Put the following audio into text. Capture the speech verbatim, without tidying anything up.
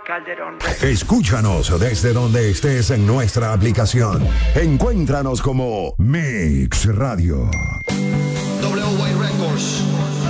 Calderón. Escúchanos desde donde estés en nuestra aplicación. Encuéntranos como Mix Radio. W Y Records.